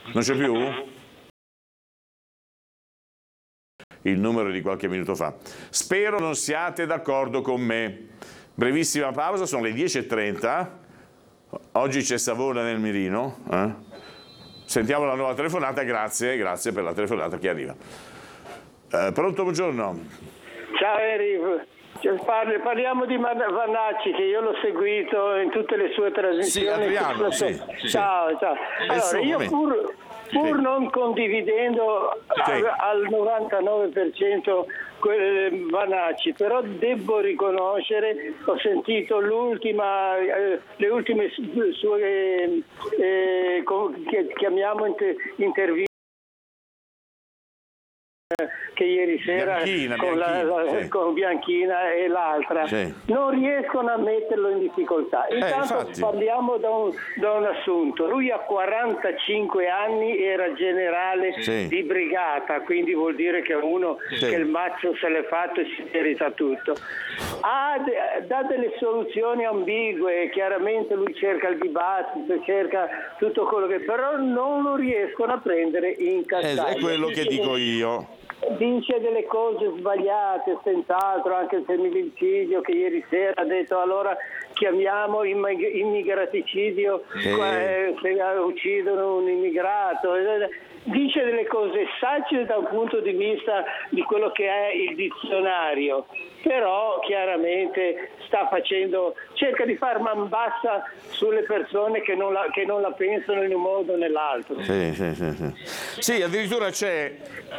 Non c'è più? Il numero di qualche minuto fa. Spero non siate d'accordo con me. Brevissima pausa, sono le 10:30. Oggi c'è Savona nel mirino. Sentiamo la nuova telefonata, grazie per la telefonata che arriva. Pronto, buongiorno. Ciao Enrico. Parliamo di Vannacci, che io l'ho seguito in tutte le sue trasmissioni. Sì, Adriano, sì. Ciao. Allora, io pur non condividendo al 99% Vannacci, chiamato devo riconoscere, ho sentito le ultime sue chiamiamo interviste che ieri sera con Bianchina e l'altra non riescono a metterlo in difficoltà. Intanto parliamo da un assunto. Lui a 45 anni era generale di brigata, quindi vuol dire che è uno che il mazzo se l'è fatto e si merita tutto. Dà delle soluzioni ambigue, chiaramente lui cerca il dibattito, cerca tutto quello che, però non lo riescono a prendere in cascata. È quello che dico io. Dice delle cose sbagliate, senz'altro, anche il femminicidio che ieri sera ha detto allora chiamiamo immigranticidio se uccidono un immigrato. Dice delle cose sagge da un punto di vista di quello che è il dizionario, però chiaramente cerca di far man bassa sulle persone che non la pensano in un modo o nell'altro. Sì, addirittura c'è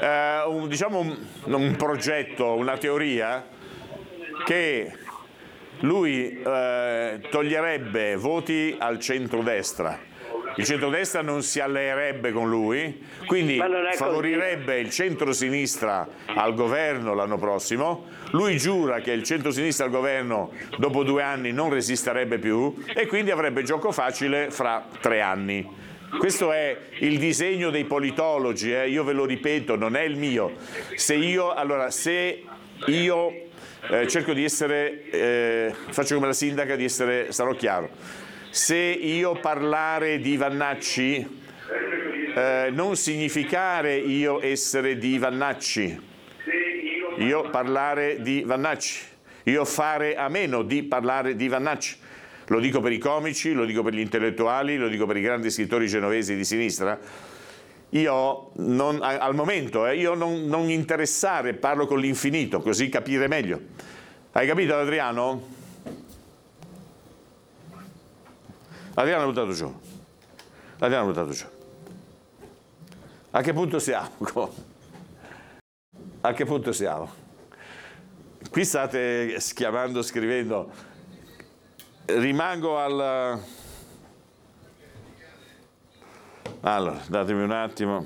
un progetto, una teoria che lui toglierebbe voti al centrodestra. Il centrodestra non si alleerebbe con lui, quindi favorirebbe il centrosinistra al governo l'anno prossimo. Lui giura che il centrosinistra al governo dopo 2 anni non resisterebbe più e quindi avrebbe gioco facile fra 3 anni. Questo è il disegno dei politologi, io ve lo ripeto, non è il mio. Se io cerco di essere, faccio come la sindaca, sarò chiaro. Se io parlare di Vannacci non significare io essere di Vannacci, io parlare di Vannacci, io fare a meno di parlare di Vannacci. Lo dico per i comici, lo dico per gli intellettuali, lo dico per i grandi scrittori genovesi di sinistra. Io al momento io non interessare, parlo con l'infinito, così capire meglio. Hai capito, Adriano? Adriano ha buttato giù. A che punto siamo? A che punto siamo? Qui state chiamando, scrivendo. Rimango al... Allora, datemi un attimo.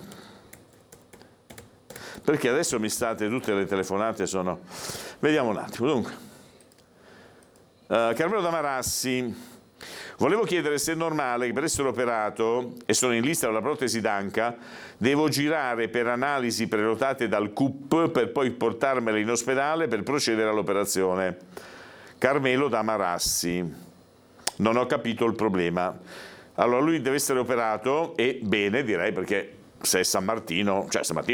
Perché adesso tutte le telefonate sono... Vediamo un attimo. Dunque, Carmelo da Marassi. Volevo chiedere se è normale che per essere operato, e sono in lista della protesi d'anca, devo girare per analisi prenotate dal CUP per poi portarmela in ospedale per procedere all'operazione. Carmelo da Marassi. Non ho capito il problema. Allora lui deve essere operato e bene, direi, perché se è San Martino,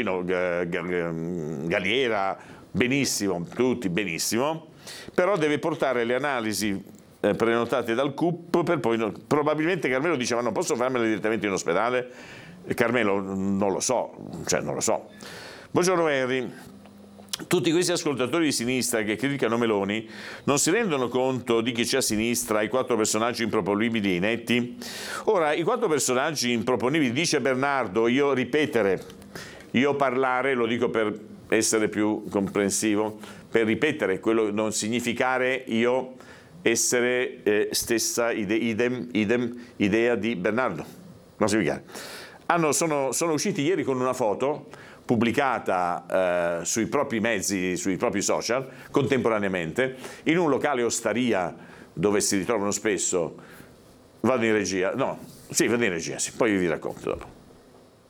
Galliera, benissimo, tutti benissimo, però deve portare le analisi prenotate dal CUP per poi probabilmente Carmelo dice ma non posso farmele direttamente in ospedale? Carmelo non lo so. Buongiorno Henry. Tutti questi ascoltatori di sinistra che criticano Meloni non si rendono conto di chi c'è a sinistra, i 4 personaggi improponibili e inetti? Ora, i 4 personaggi improponibili, dice Bernardo, io parlare, lo dico per essere più comprensivo, per ripetere, quello non significare io essere stessa idea di Bernardo. Non significare. Sono usciti ieri con una foto pubblicata sui propri mezzi, sui propri social, contemporaneamente, in un locale osteria dove si ritrovano spesso. Vado in regia, poi vi racconto dopo.